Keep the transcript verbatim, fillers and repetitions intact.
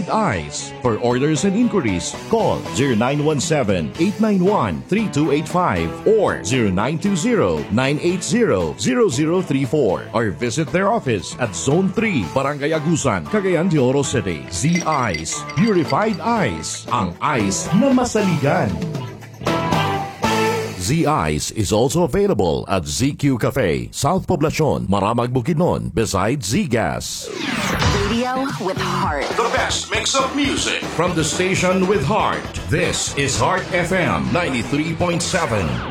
Verified Eyes. For orders and inquiries, call zero nine one seven, eight nine one, three two eight five or zero nine two zero, nine eight zero, zero zero three four or visit their office at Zone three, Barangay Agusan, Cagayan de Oro City. Z Eyes, Purified Eyes, ang eyes na masaligan. Z Eyes is also available at Z Q Cafe, South Poblacion, Maramag, Bukidnon, beside Z Gas. Radio with heart. The best mix of music from the station with heart. This is Heart F M ninety-three point seven.